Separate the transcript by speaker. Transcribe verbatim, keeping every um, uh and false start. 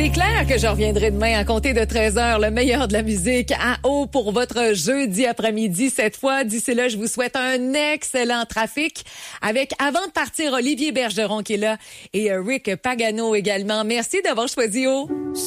Speaker 1: C'est clair que je reviendrai demain à compter de treize heures, le meilleur de la musique à eau pour votre jeudi après-midi cette fois. D'ici là, je vous souhaite un excellent trafic avec, avant de partir, Olivier Bergeron qui est là et Rick Pagano également. Merci d'avoir choisi eau.